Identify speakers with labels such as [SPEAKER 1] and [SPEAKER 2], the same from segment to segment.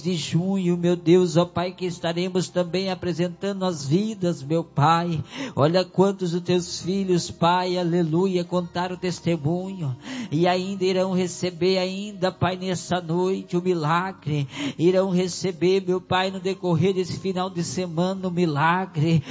[SPEAKER 1] de junho, meu Deus, ó Pai, que estaremos também apresentando as vidas, meu Pai. Olha quantos dos teus filhos, Pai, aleluia, contaram o testemunho e ainda irão receber ainda, Pai, nessa noite o milagre, irão receber, meu Pai, no decorrer desse final de semana o milagre.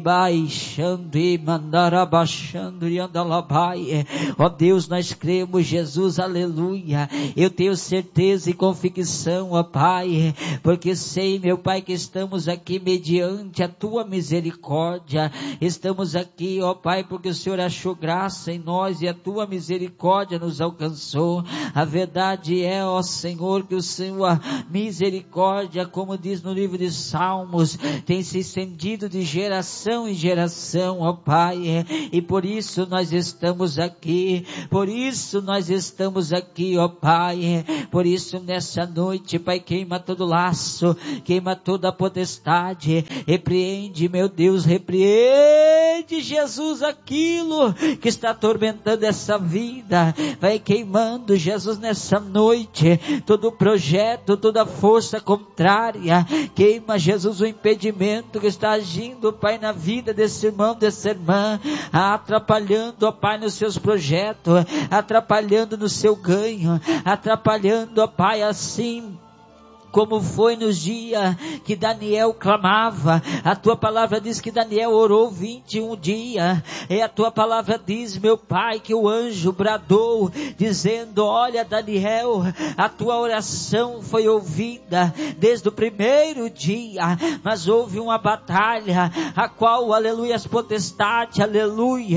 [SPEAKER 1] Ó Deus, nós cremos, Jesus, aleluia. Eu tenho certeza e convicção, ó Pai, porque sei, meu Pai, que estamos aqui mediante a tua misericórdia. Estamos aqui, ó Pai, porque o Senhor achou graça em nós e a tua misericórdia nos alcançou. A verdade é, ó Senhor, que o Senhor, a misericórdia, como diz no livro de Salmos, tem se estendido de geração em geração, ó Pai, e por isso nós estamos aqui, por isso nós estamos aqui, ó Pai. Por isso nessa noite, Pai, queima todo laço, queima toda a potestade, repreende, meu Deus, repreende, Jesus, aquilo que está atormentando essa vida. Vai queimando, Jesus, nessa noite todo projeto, toda força contrária. Queima, Jesus, o impedimento que está agindo, Pai, na vida desse irmão, dessa irmã, atrapalhando, ó Pai, nos seus projetos, atrapalhando no seu ganho, atrapalhando, ó Pai, assim como foi nos dias que Daniel clamava. A tua palavra diz que Daniel orou 21 dias, e a tua palavra diz, meu Pai, que o anjo bradou, dizendo, olha Daniel, a tua oração foi ouvida desde o primeiro dia, mas houve uma batalha, a qual, aleluia, as potestades, aleluia,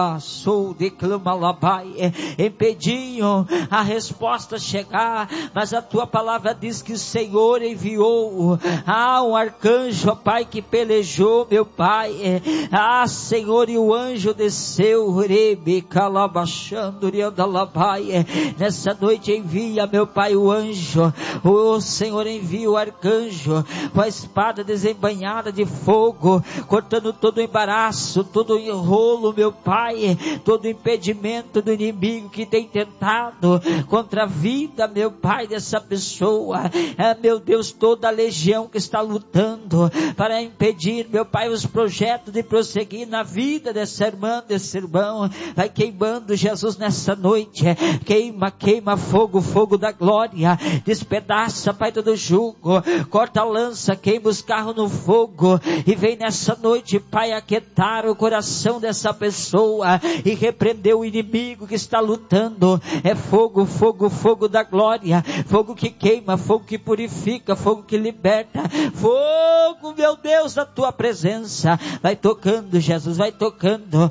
[SPEAKER 1] impediam a resposta chegar, mas a tua palavra diz que o Senhor enviou um arcanjo, ó Pai, que pelejou, meu Pai, Senhor, e o anjo desceu, nessa noite envia, meu Pai, o anjo, o Senhor envia o arcanjo, com a espada desembainhada de fogo, cortando todo o embaraço, todo o enrolo, meu Pai, todo o impedimento do inimigo que tem tentado contra a vida, meu Pai, dessa pessoa. Meu Deus, toda a legião que está lutando para impedir, meu Pai, os projetos de prosseguir na vida dessa irmã, desse irmão, vai queimando, Jesus, nessa noite. Queima, queima, fogo, fogo da glória, despedaça, Pai, todo jugo, corta a lança, queima os carros no fogo, e vem nessa noite, Pai, aquietar o coração dessa pessoa e repreender o inimigo que está lutando. É fogo, fogo, fogo da glória, fogo que queima, fogo que purifica, fogo que liberta, fogo, meu Deus, da tua presença. Vai tocando, Jesus, vai tocando,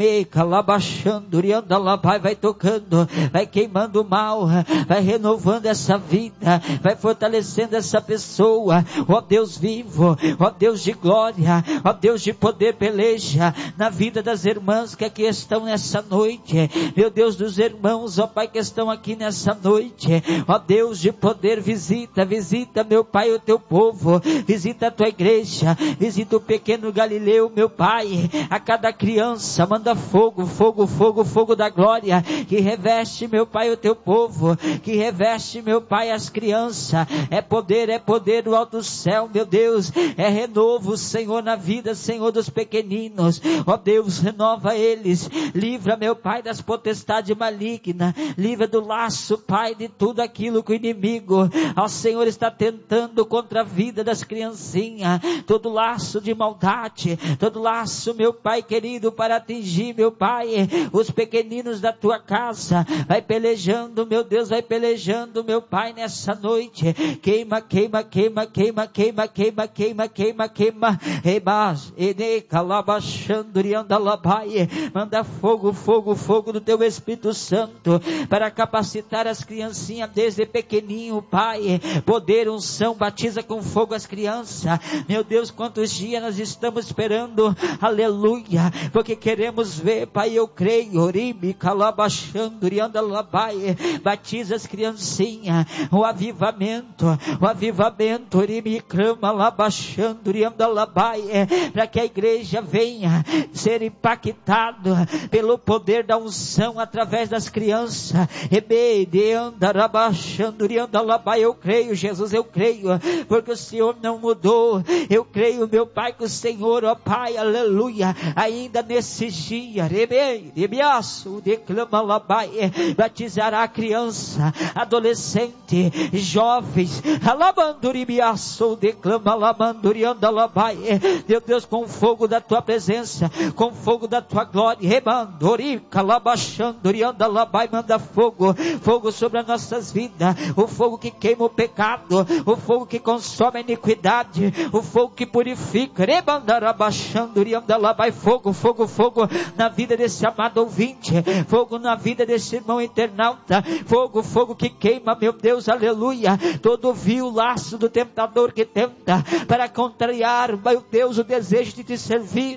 [SPEAKER 1] vai tocando, vai queimando o mal, vai renovando essa vida, vai fortalecendo essa pessoa. Ó Deus vivo, ó Deus de glória, ó Deus de poder, peleja na vida das irmãs que aqui estão nessa noite, meu Deus, dos irmãos, ó Pai, que estão aqui nessa noite, ó Deus de poder, visita, meu Pai, o teu povo, visita a tua igreja, visita o pequeno Galileu, meu Pai, a cada criança, manda fogo, fogo, fogo, fogo da glória, que reveste, meu Pai, o teu povo, que reveste, meu Pai, as crianças. É poder do alto céu, meu Deus, é renovo, Senhor, na vida, Senhor, dos pequeninos. Ó Deus, renova eles, livra, meu Pai, das potestades malignas, livra do laço, Pai, de tudo aquilo que o inimigo, ó Senhor, está tentando contra a vida das criancinhas, todo laço de maldade, todo laço, meu Pai querido, para atingir, meu Pai, os pequeninos da tua casa. Vai pelejando, meu Deus, vai pelejando, meu Pai, nessa noite. Queima, queima, queima, queima, queima, queima, queima, queima, queima, manda fogo, fogo, fogo do teu Espírito Santo, para capacitar as criancinhas desde pequenininho, Pai, poder, unção, batiza com fogo as crianças, Meu Deus, quantos dias nós estamos esperando, aleluia, porque queremos ver, Pai, eu creio, Oribe, Calabachando, Riandalabai, batiza as criancinhas, o avivamento, Oribe, Crama, Labachando, Riandalabai, para que a igreja venha ser impactado pelo poder da unção através das crianças. Eu creio, Jesus, eu creio, porque o Senhor não mudou. Eu creio, meu Pai, que o Senhor, ó Pai, aleluia, ainda nesses dias, batizará a criança, adolescente, jovens, meu Deus, com o fogo da tua presença, com o fogo da tua glória, manda fogo sobre as nossas vidas, o fogo que queima o pecado, o fogo que consome a iniquidade, o fogo que purifica, fogo na vida desse amado ouvinte, fogo na vida desse irmão internauta, fogo que queima, meu Deus, aleluia, todo vil laço do tentador que tenta para contrariar, meu Deus, o desejo de te servir,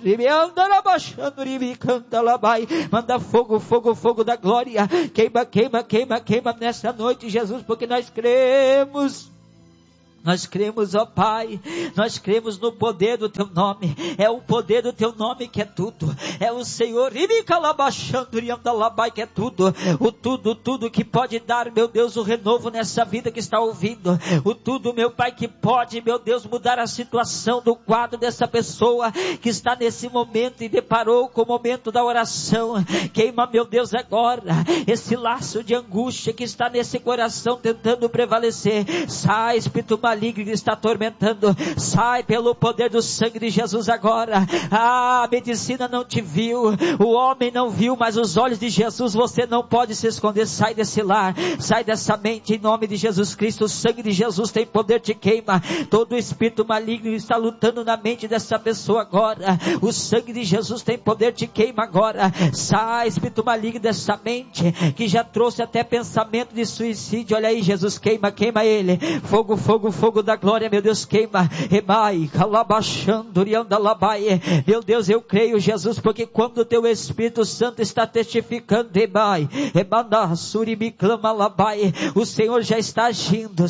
[SPEAKER 1] manda fogo da glória, queima nessa noite, Jesus, porque nós cremos, ó Pai, nós cremos no poder do Teu nome, é o poder do Teu nome que é tudo, é o Senhor, que é tudo, tudo que pode dar, meu Deus, o renovo nessa vida que está ouvindo, o tudo, meu Pai, que pode, meu Deus, mudar a situação do quadro dessa pessoa que está nesse momento e deparou com o momento da oração. Queima, meu Deus, agora esse laço de angústia que está nesse coração tentando prevalecer. Sai, Espírito maligno que está atormentando, sai pelo poder do sangue de Jesus agora. A medicina não te viu, o homem não viu, mas os olhos de Jesus, você não pode se esconder. Sai desse lar, sai dessa mente, em nome de Jesus Cristo. O sangue de Jesus tem poder, te queima. Todo espírito maligno está lutando na mente dessa pessoa agora, o sangue de Jesus tem poder, te queima agora. Sai, espírito maligno dessa mente que já trouxe até pensamento de suicídio. Olha aí, Jesus, queima ele. Fogo da glória, meu Deus, queima. Meu Deus, eu creio, Jesus, porque quando o Teu Espírito Santo está testificando, o Senhor já está agindo,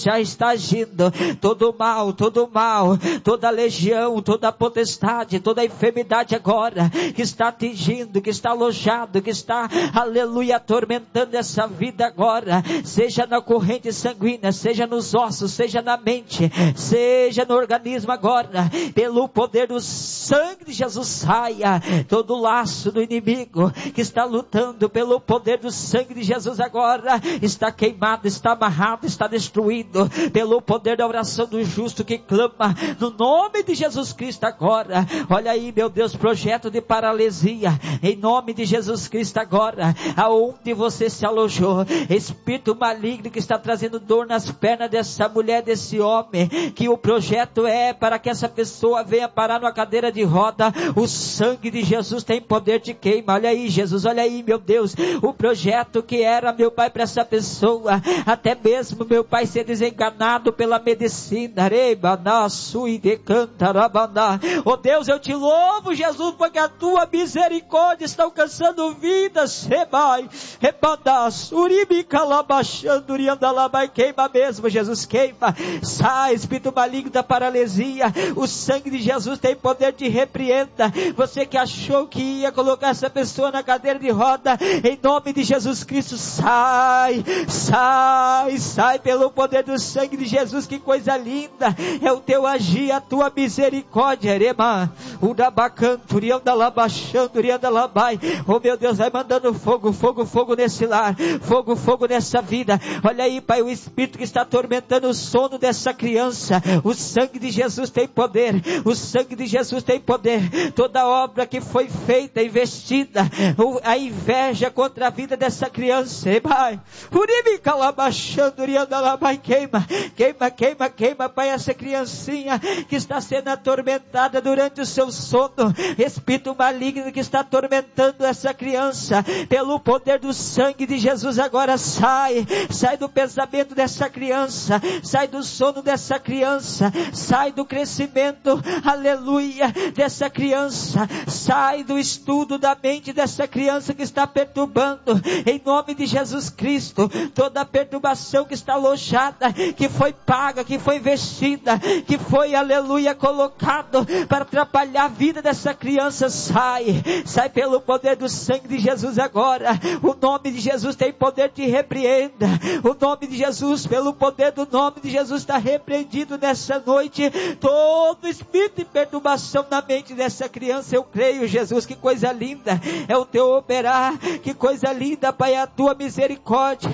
[SPEAKER 1] todo mal, toda legião, toda potestade, toda enfermidade agora, que está atingindo, que está alojado, que está, aleluia, atormentando essa vida agora, seja na corrente sanguínea, seja nos ossos, seja na mente, seja no organismo agora, pelo poder do sangue de Jesus, saia todo laço do inimigo que está lutando, pelo poder do sangue de Jesus agora, está queimado, está amarrado, está destruído, pelo poder da oração do justo que clama no nome de Jesus Cristo agora. Olha aí, meu Deus, projeto de paralisia, em nome de Jesus Cristo agora, aonde você se alojou, espírito maligno que está trazendo dor nas pernas dessa mulher, desse homem, que o projeto é para que essa pessoa venha parar numa cadeira de roda, o sangue de Jesus tem poder, te queima. Olha aí, Jesus, olha aí, meu Deus, o projeto que era, meu Pai, para essa pessoa, até mesmo, meu Pai, ser desenganado pela medicina, oh Deus, eu te louvo, Jesus, porque a tua misericórdia está alcançando vidas, queima mesmo, Jesus, queima. Sai, espírito maligno da paralisia, o sangue de Jesus tem poder, te repreenda. Você que achou que ia colocar essa pessoa na cadeira de roda, em nome de Jesus Cristo, sai pelo poder do sangue de Jesus. Que coisa linda é o teu agir, a tua misericórdia. Oh meu Deus, vai mandando fogo nesse lar, fogo nessa vida. Olha aí, Pai, o espírito que está atormentando o sono dessa criança, o sangue de Jesus tem poder, o sangue de Jesus tem poder. Toda obra que foi feita, investida, a inveja contra a vida dessa criança, queima, Pai, essa criancinha que está sendo atormentada durante o seu teu sono, espírito maligno que está atormentando essa criança, pelo poder do sangue de Jesus, agora sai do pensamento dessa criança, sai do sono dessa criança, sai do crescimento, aleluia, dessa criança, sai do estudo da mente dessa criança que está perturbando, em nome de Jesus Cristo, toda a perturbação que está alojada, que foi paga, que foi investida, que foi, aleluia, colocado para atrapalhar a vida dessa criança, sai pelo poder do sangue de Jesus agora. O nome de Jesus tem poder, te repreenda. O nome de Jesus, pelo poder do nome de Jesus, está repreendido nessa noite todo espírito de perturbação na mente dessa criança. Eu creio, Jesus, que coisa linda é o teu operar, que coisa linda, Pai, a tua misericórdia.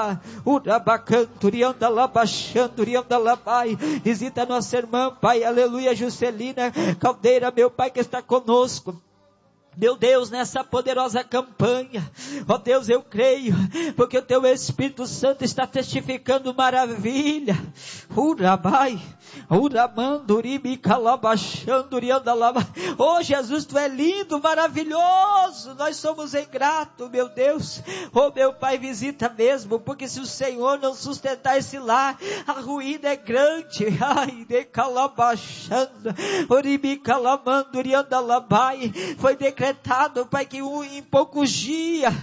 [SPEAKER 1] Visita nossa irmã, Pai, aleluia, Juscelina Caldeira, meu Pai, que está conosco. Meu Deus, nessa poderosa campanha, ó Deus, eu creio, porque o teu Espírito Santo está testificando maravilha. Urabai, uramanduribi calabachanduriandalaba. Oh Jesus, tu é lindo, maravilhoso, nós somos ingratos, meu Deus. Oh meu Pai, visita mesmo, porque se o Senhor não sustentar esse lar, a ruína é grande. Ai, de calabachanda, uribi calamanduriandalabai, foi decretado, Pai, que em poucos dias,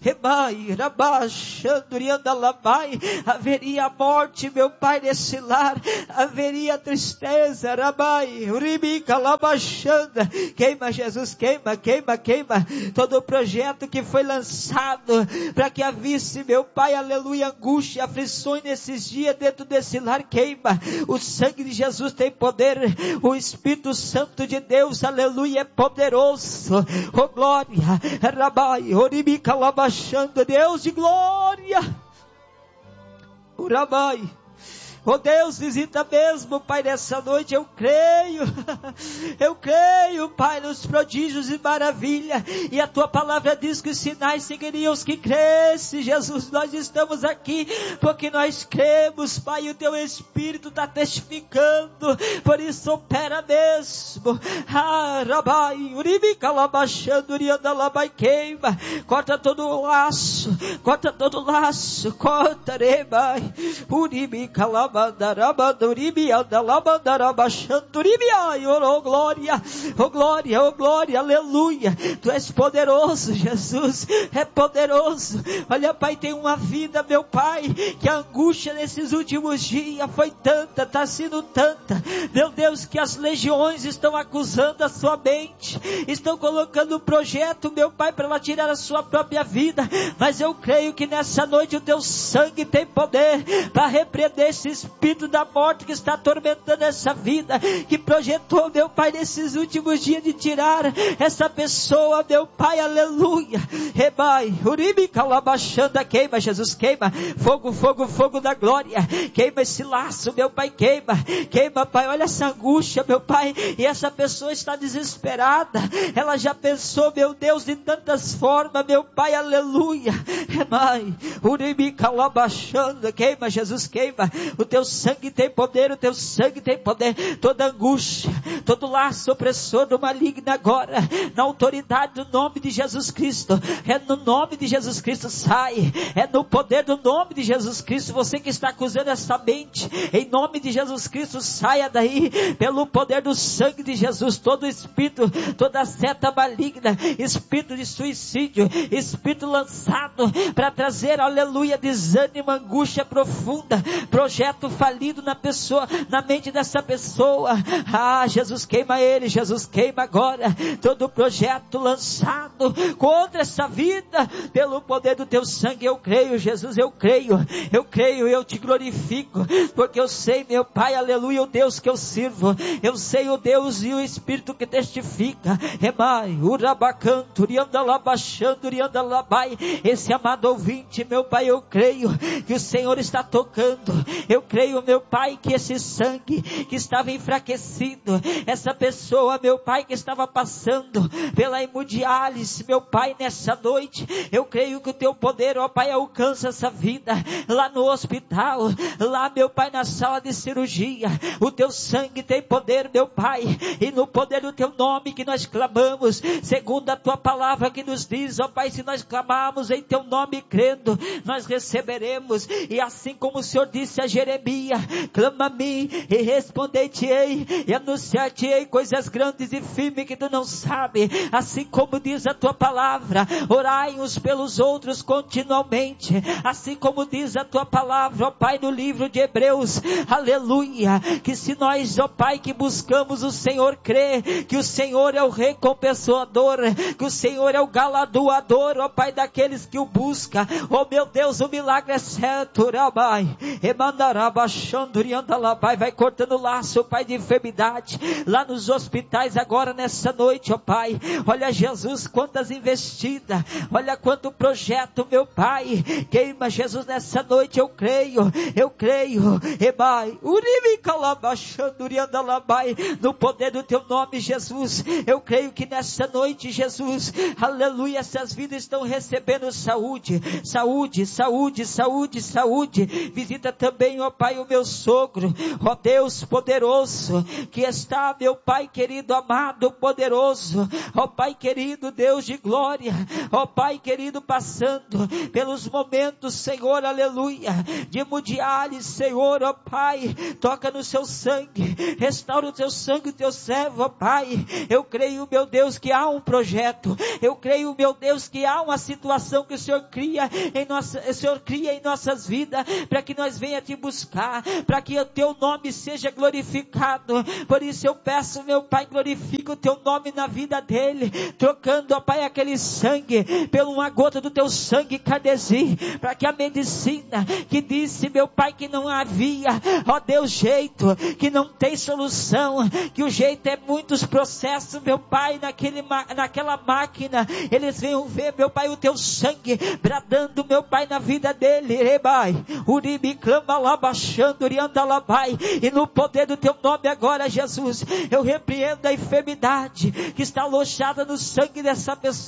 [SPEAKER 1] haveria morte, meu Pai, nesse lar, haveria tristeza, queima Jesus, queima, todo o projeto que foi lançado, para que havisse, meu Pai, aleluia, angústia, aflições nesses dias, dentro desse lar, queima. O sangue de Jesus tem poder, o Espírito Santo de Deus, aleluia, é poderoso. Oh glória, Rabai, Oribi Calabachando, Deus de glória, Urabai. Oh Deus, visita mesmo, Pai, nessa noite. Eu creio, Pai, nos prodígios e maravilha, e a tua palavra diz que os sinais seguiriam os que crescem. Jesus, nós estamos aqui porque nós cremos, Pai, e o teu Espírito está testificando, por isso opera mesmo. Rabai, Uribi Calabachando, Uriandalabai, queima, corta todo o laço, corta, Rebai, Uribi Calabachando, oh glória, aleluia, tu és poderoso, Jesus, é poderoso. Olha, Pai, tem uma vida, meu Pai, que a angústia nesses últimos dias foi tanta, está sendo tanta, meu Deus, que as legiões estão acusando a sua mente, estão colocando um projeto, meu Pai, para ela tirar a sua própria vida, mas eu creio que nessa noite o teu sangue tem poder para repreender esse espírito da morte que está atormentando essa vida, que projetou, meu Pai, nesses últimos dias de tirar essa pessoa, meu Pai, aleluia. Rebai, Uribi Calabachanda, queima, Jesus, queima, fogo da glória, queima esse laço, meu Pai, queima, Pai, olha essa angústia, meu Pai, e essa pessoa está desesperada, ela já pensou, meu Deus, de tantas formas, meu Pai, aleluia. Rebai, Uribi Calabachanda, queima, Jesus, queima, o teu sangue tem poder, o teu sangue tem poder, toda angústia, todo laço opressor do maligno agora, na autoridade do nome de Jesus Cristo, é no nome de Jesus Cristo, sai, é no poder do nome de Jesus Cristo. Você que está acusando essa mente, em nome de Jesus Cristo, saia daí, pelo poder do sangue de Jesus, todo espírito, toda seta maligna, espírito de suicídio, espírito lançado para trazer, aleluia, desânimo, angústia profunda, projeto falido na pessoa, na mente dessa pessoa. Jesus, queima ele, Jesus, queima agora todo projeto lançado contra essa vida, pelo poder do teu sangue. Eu creio, Jesus, eu creio, eu te glorifico, porque eu sei, meu Pai, aleluia, o Deus que eu sirvo, eu sei o Deus e o Espírito que testifica. Remai, Urabacanto, Riandalabachando, Riandalabai, esse amado ouvinte, meu Pai, eu creio que o Senhor está tocando, eu creio, meu Pai, que esse sangue que estava enfraquecido, essa pessoa, meu Pai, que estava passando pela hemodiálise, meu Pai, nessa noite, eu creio que o teu poder, ó Pai, alcança essa vida, lá no hospital, lá, meu Pai, na sala de cirurgia, o teu sangue tem poder, meu Pai, e no poder do teu nome que nós clamamos, segundo a tua palavra que nos diz, ó Pai, se nós clamarmos em teu nome crendo, nós receberemos, e assim como o Senhor disse a Jeremias, clama a mim e responder-te-ei, e anunciar-te-ei coisas grandes e firmes que tu não sabes, assim como diz a tua palavra, orai uns pelos outros continuamente, assim como diz a tua palavra, ó Pai, no livro de Hebreus, aleluia, que se nós, ó Pai, que buscamos o Senhor, crê que o Senhor é o recompensador, que o Senhor é o galardoador, ó Pai, daqueles que o buscam, ó meu Deus, o milagre é certo, Rabai, vai cortando laço, Pai, de enfermidade, lá nos hospitais agora nessa noite, ó Pai, olha Jesus, quantas investidas, olha quanto projeto, meu Pai, queima Jesus nessa noite, eu creio, Ebai, no poder do teu nome, Jesus, eu creio que nessa noite, Jesus, aleluia, essas vidas estão recebendo saúde, visita também, ó Pai, o meu sogro, ó Deus poderoso, que está, meu Pai querido, amado, poderoso, ó Pai querido, Deus de glória, ó Pai querido, passando pelos momentos, Senhor, aleluia, de hemodiálise, Senhor, ó Pai, toca no seu sangue, restaura o teu sangue, o teu servo, ó Pai, eu creio, meu Deus, que há um projeto, eu creio, meu Deus, que há uma situação que o Senhor cria em nossas vidas, para que nós venha te buscar, para que o teu nome seja glorificado, por isso eu peço, meu Pai, glorifica o teu nome na vida dele, trocando, ó Pai, aquele sangue, pela uma gota do teu sangue cardesim, para que a medicina que disse, meu Pai, que não havia, ó Deus, jeito, que não tem solução, que o jeito é muitos processos, meu Pai, naquela máquina, eles venham ver, meu Pai, o teu sangue, bradando, meu Pai, na vida dele, Rebai, Uribi, clama lá, baixando, Urianda lá, Pai, e no poder do teu nome agora, Jesus, eu repreendo a enfermidade, que está alojada no sangue dessa pessoa,